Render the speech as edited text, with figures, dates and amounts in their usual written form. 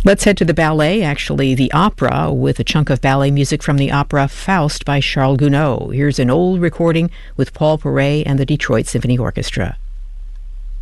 Let's head to the ballet, actually the opera, with a chunk of ballet music from the opera Faust by Charles Gounod. Here's an old recording with Paul Paray and the Detroit Symphony Orchestra.